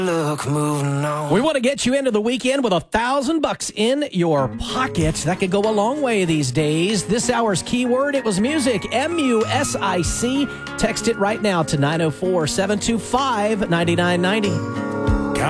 Look, moving on. We want to get you into the weekend with $1,000 in your pocket. That could go a long way these days. This hour's keyword, it was music, MUSIC. Text it right now to 904-725-9990.